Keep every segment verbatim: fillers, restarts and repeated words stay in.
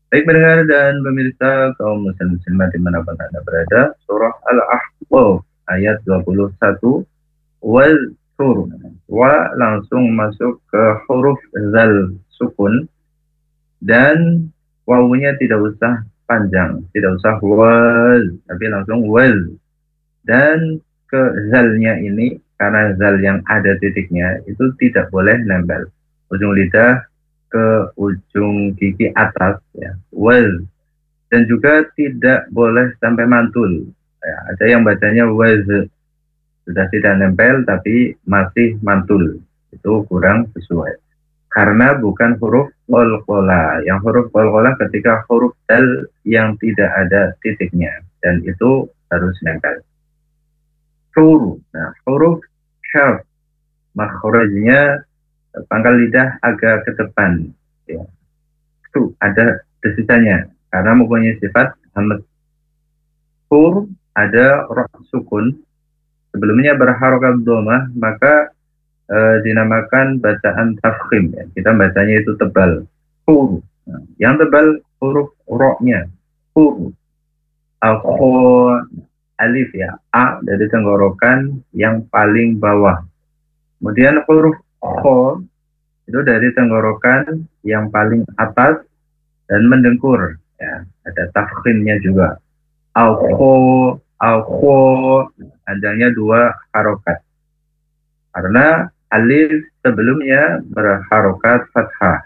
Baik pendengar dan pemirsa kaum muslim muslimat dimanapun Anda berada, surah Al-Ahqaf ayat dua puluh satu, wal tur, wa langsung masuk ke huruf zal sukun, dan wawunya tidak usah panjang, tidak usah wal, tapi langsung wal. Dan ke zalnya ini, karena zal yang ada titiknya itu tidak boleh nempel ujung lidah ke ujung gigi atas, ya, wal. Dan juga tidak boleh sampai mantul. Ya, ada yang bacanya waz, sudah tidak nempel tapi masih mantul. Itu kurang sesuai. Karena bukan huruf qalqalah. Yang huruf qalqalah ketika huruf dal yang tidak ada titiknya. Dan itu harus nempel. Huruf. Nah, huruf syaf. Makhrajnya pangkal lidah agak ke depan. Ya. Itu ada desisannya. Karena mempunyai sifat hamad. Hur ada roh sukun, sebelumnya berharokat domah, maka e, dinamakan bacaan tafkhim, ya. Kita bacanya itu tebal. Hur. Nah, yang tebal huruf roknya. Hur. Al alif, ya. A dari tenggorokan yang paling bawah. Kemudian huruf kho itu dari tenggorokan yang paling atas dan mendengkur. Ya, ada tafkhimnya juga. Al-kho, al-kho, adanya dua harokat. Karena alif sebelumnya berharokat fathah.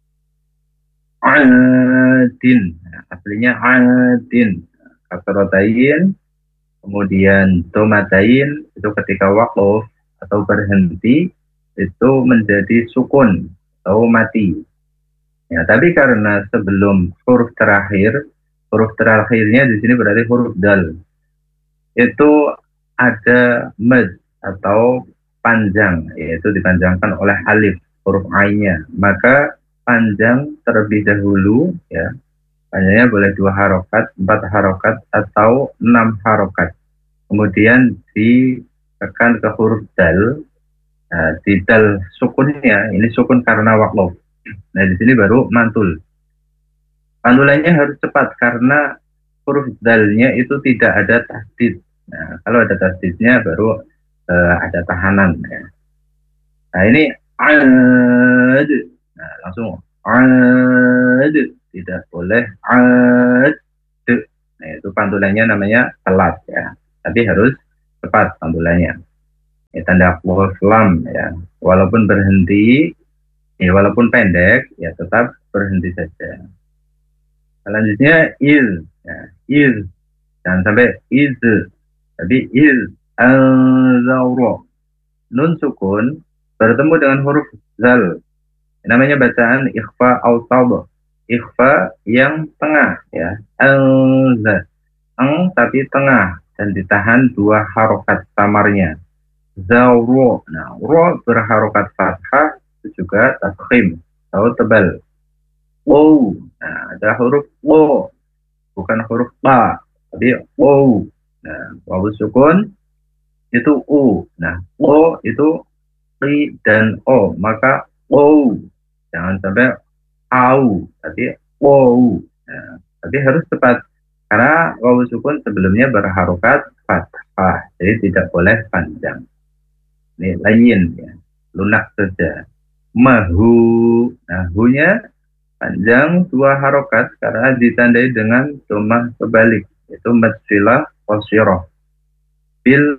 Adin, nah, aslinya adin. Kasrotain, kemudian tomatain, itu ketika waqaf atau berhenti, itu menjadi sukun atau mati. Ya, tapi karena sebelum huruf terakhir, huruf terakhirnya di sini berarti huruf dal, itu ada mad atau panjang, yaitu dipanjangkan oleh alif huruf ainnya. Maka panjang terlebih dahulu, ya, panjangnya boleh dua harokat, empat harokat, atau enam harokat. Kemudian ditekan ke huruf dal. Nah, di dal sukunnya, ini sukun karena waqaf. Nah, di sini baru mantul. Pantulannya harus cepat karena huruf dalnya itu tidak ada tasdid. Nah, kalau ada tasdidnya baru uh, ada tahanan. Ya. Nah, ini ad. Nah, langsung ad. Tidak boleh ad. Nah, itu pantulannya namanya telat, ya. Tapi harus cepat pantulannya. Ini tanda lam, ya. Walaupun berhenti, ya, walaupun pendek, ya tetap berhenti saja. Selanjutnya il, ya, il. Jangan sampai iz. Tapi il al-zawro. Nun sukun bertemu dengan huruf zal. Namanya bacaan ikhfa al-tawbah. Ikhfa yang tengah, ya. Al-za. Eng tapi tengah dan ditahan dua harokat samarnya. Zawro. Nah, ro berharokat fathah itu juga tafkhim atau tebal. Wow. Nah, ada huruf wo, bukan huruf ba, tapi wow. Nah, wawu sukun itu u. Nah, o itu i dan o, maka wow. Jangan sampai au, tapi wow. Nah, tapi harus cepat karena wawu sukun sebelumnya berharokat fathah, jadi tidak boleh panjang. Ini lain, ya, lunak saja. Mahu, nah hunya panjang dua harokat karena ditandai dengan domah kebalik, yaitu matsilah qasirah bil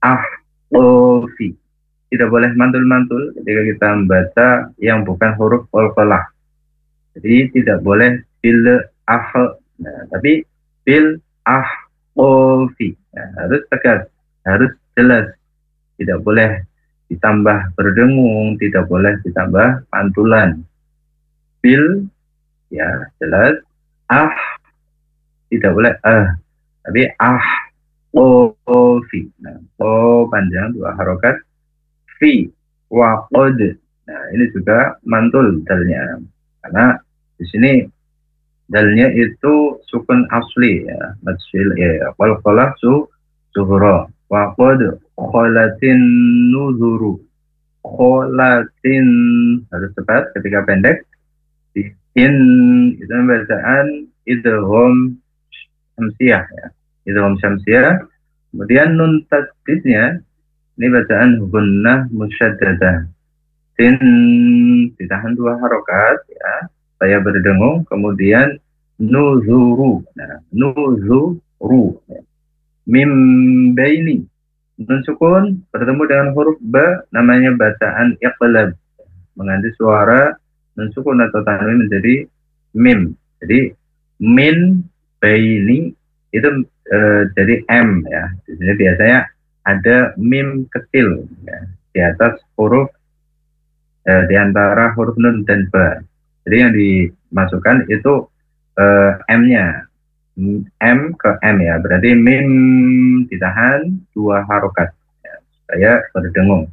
ahqafi. Tidak boleh mantul-mantul ketika kita membaca yang bukan huruf qalqalah. Jadi tidak boleh bil ah, nah, tapi bil ahqafi. Nah, harus tegas, harus jelas. Tidak boleh ditambah berdengung, tidak boleh ditambah pantulan. Bil, ya, jelas. Ah, tidak boleh ah, tapi ah, o, o fi. Nah, o panjang dua harokat, fi, wa qad. Nah, ini juga mantul dalnya. Karena di sini dalnya itu sukun asli, ya, matsfil, ya, wal qalah su sughra, wa qad khalatin nuzuru. Kholatin harus cepat ketika pendek, In itu bacaan idgham syamsiyah ya. Idgham syamsiyah. Kemudian nun tasdidnya ini bacaan gunnah musyaddadah. Sin ditahan dua harokat ya. Saya berdengung. Kemudian nuzuru. Nah, nuzuru. Ya. Mim baini. Nun sukun bertemu dengan huruf ba namanya bacaan iqlab. Mengganti suara nun sukun atau tanwin menjadi mim. Jadi min baini itu e, jadi M ya. Di sini biasanya ada mim kecil ya, di atas huruf e, di antara huruf nun dan ba. Jadi yang dimasukkan itu e, M-nya. M ke M ya. Berarti mim ditahan dua harokat ya, supaya berdengung.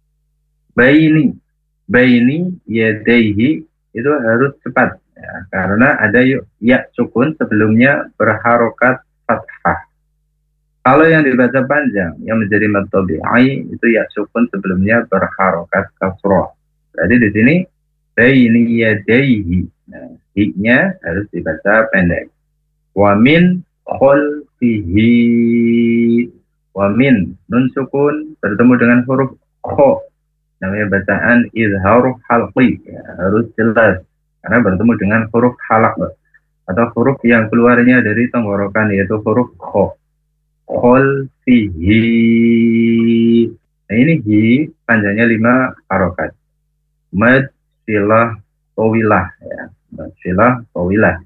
Baini baini yadaihi itu harus cepat ya, karena ada ya sukun sebelumnya berharokat fathah. Kalau yang dibaca panjang yang menjadi mad tabi'i itu ya sukun sebelumnya berharokat kasroh. Jadi di sini baini yadaihi. Nah, hi-nya harus dibaca pendek. Wa min khalfihi. Wa min nun sukun bertemu dengan huruf kho. Namanya bacaan izhar halqi ya, harus jelas karena bertemu dengan huruf halak atau huruf yang keluarnya dari tenggorokan yaitu huruf kho. Khol fihi. Nah ini hi panjangnya lima harokat. Mad silah tawilah ya. Mad silah tawilah.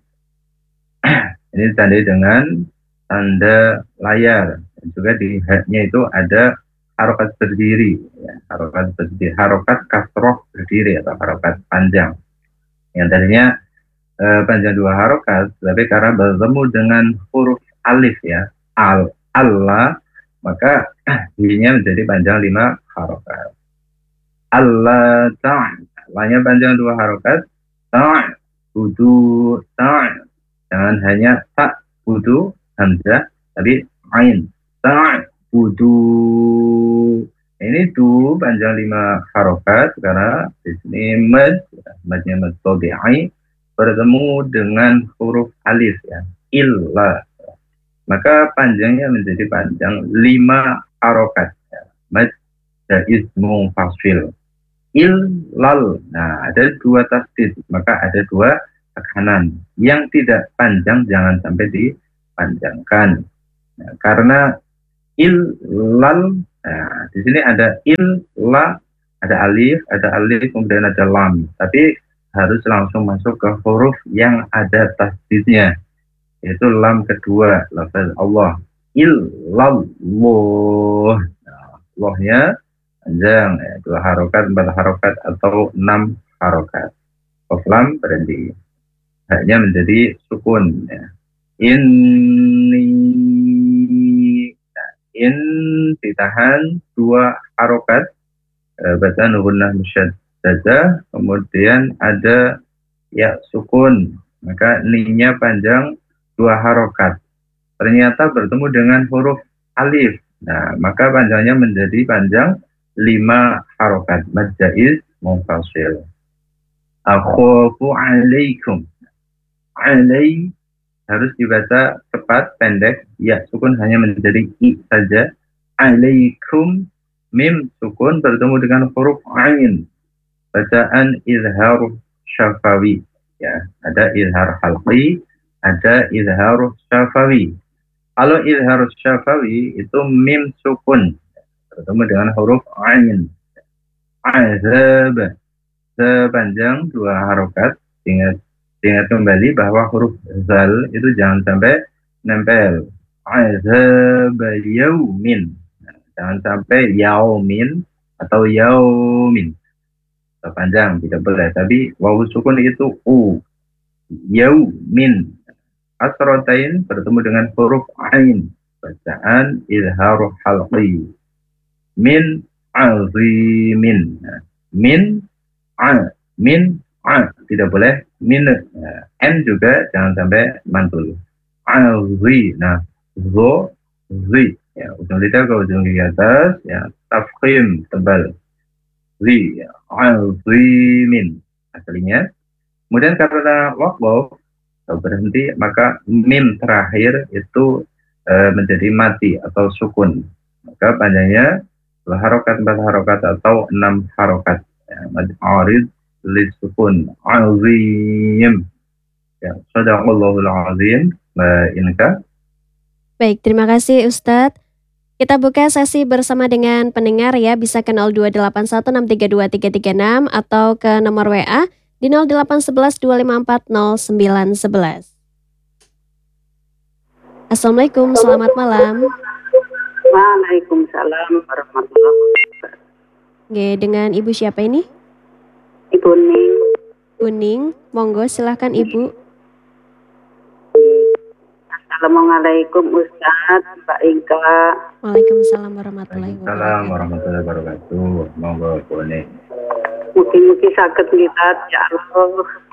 Ini ditandai dengan tanda layar. Dan juga di haknya itu ada harokat berdiri, ya, harokat berdiri, harokat kasroh berdiri atau harokat panjang. Yang tadinya eh, panjang dua harokat, tapi karena bertemu dengan huruf alif ya, al, Allah, maka hi-nya menjadi panjang lima harokat. Allah ta', lahnya panjang dua harokat, ta' budu ta', jangan hanya tak budu hamzah, tapi ain ta' budu. Ini tuh panjang lima harokat karena di sini mad, madnya mad tabi'i bertemu dengan huruf alif ya, illa. Maka panjangnya menjadi panjang lima harokat. Ya. Mad jaiz munfasil. Illal. Nah, ada dua tasdid, maka ada dua tekanan. Yang tidak panjang jangan sampai dipanjangkan. Nah, karena illal, nah, di sini ada illa, ada alif, ada alif, kemudian ada lam. Tapi harus langsung masuk ke huruf yang ada tasdidnya, yaitu lam kedua, lafaz Allah. Illallah. Nah, Allahnya panjang, ya, dua harokat, empat harokat, atau enam harokat. Qaf lam berhenti. Haknya menjadi sukun. Ya. Inni. In ditahan dua harokat, e, bacaan gunnah musyaddadah, kemudian ada ya sukun, maka ni-nya panjang dua harokat. Ternyata bertemu dengan huruf alif, nah maka panjangnya menjadi panjang lima harokat. Mad jaiz munfasil. Akhafu alaikum. Alai harus dibaca cepat, pendek, ya sukun hanya menjadi i saja. Alaikum, mim sukun bertemu dengan huruf ain. Bacaan izhar syafawi. Ya, ada izhar halqi, ada izhar syafawi. Kalau izhar syafawi itu mim sukun bertemu dengan huruf ain. Azab, sepanjang dua harokat. Ingat Ingat kembali bahwa huruf zal itu jangan sampai nempel. Azab yaumin. Nah, jangan sampai yaumin atau yaumin. Panjang tidak boleh. Tapi wawu sukun itu u. Yaumin. Asrotain bertemu dengan huruf ain. Bacaan izharu halqi. Min azimin. Nah, min a. Min a. Tidak boleh min. Nah, n juga jangan sampai mantul. Azi. Nah, zo, zi. Ya, ujung lidah ke ujung gigi atas. Ya, tafkhim tebal. Zi. Azimin. Aslinya Kemudian karena waqaf atau berhenti, maka mim terakhir itu e, menjadi mati atau sukun. Maka panjangnya dua harokat, empat harokat atau enam harokat. Ya, arid li sukun azim. Ya, sadaqallahul azim. Mbak Inka. Baik, terima kasih Ustadz. Kita buka sesi bersama dengan pendengar ya, bisa ke nol dua delapan satu enam tiga dua tiga tiga enam atau ke nomor W A di nol delapan satu satu dua lima empat nol sembilan satu satu. Assalamualaikum, selamat malam. Waalaikumsalam warahmatullahi wabarakatuh. Oke, dengan Ibu siapa ini? Ibu Ning. Kuning, monggo silahkan Ibu. Assalamualaikum Ustaz, Mbak Inka. Waalaikumsalam warahmatullahi wabarakatuh. Waalaikumsalam warahmatullahi wabarakatuh. Monggo Kuning. Mungkin-mungkin sakit lihat ya Allah.